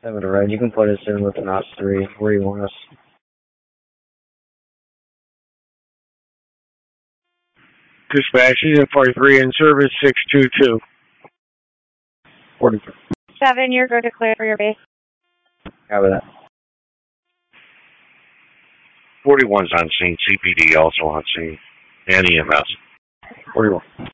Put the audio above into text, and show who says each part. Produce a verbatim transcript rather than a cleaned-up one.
Speaker 1: seven to red. You can put us in with an O S three. Where do you want us?
Speaker 2: Dispatch, Unit forty-three in service six two two.
Speaker 1: forty-three.
Speaker 3: seven, you're good to clear for your base.
Speaker 1: Copy that.
Speaker 2: forty-one's on scene. C P D also on scene. And E M S.
Speaker 1: forty-one.